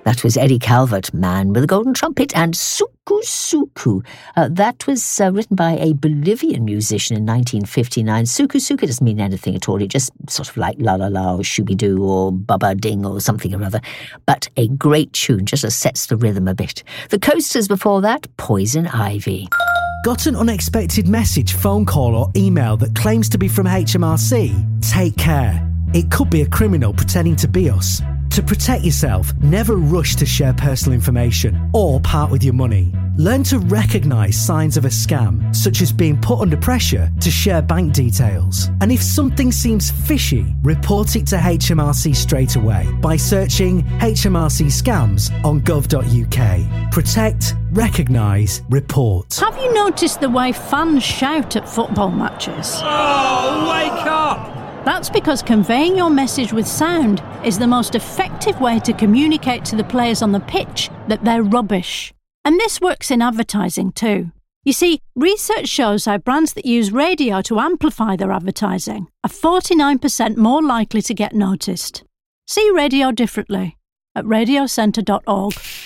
That was Eddie Calvert, Man with a Golden Trumpet, and Suku Suku. That was written by a Bolivian musician in 1959. Suku Suku doesn't mean anything at all. It just sort of like La La La or Shooby-Doo or Baba Ding or something or other. But a great tune, just sets the rhythm a bit. The Coasters before that, Poison Ivy. Got an unexpected message, phone call or email that claims to be from HMRC? Take care. It could be a criminal pretending to be us. To protect yourself, never rush to share personal information or part with your money. Learn to recognise signs of a scam, such as being put under pressure to share bank details. And if something seems fishy, report it to HMRC straight away by searching HMRC scams on gov.uk. Protect, recognise, report. Have you noticed the way fans shout at football matches? Oh, wake up! That's because conveying your message with sound is the most effective way to communicate to the players on the pitch that they're rubbish. And this works in advertising too. You see, research shows how brands that use radio to amplify their advertising are 49% more likely to get noticed. See radio differently at radiocentre.org.